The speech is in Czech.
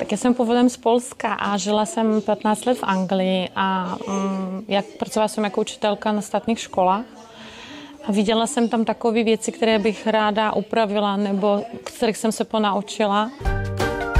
Tak já jsem původem z Polska a žila jsem 15 let v Anglii a pracovala jsem jako učitelka na státních školách. A viděla jsem tam takové věci, které bych ráda upravila nebo kterých jsem se ponaučila.